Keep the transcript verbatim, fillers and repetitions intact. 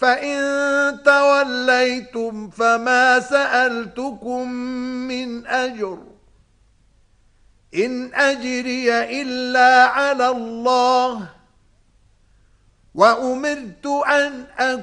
فإن توليتم فما سألتكم من أجر إن أجري إلا على الله وأمرت أن أكون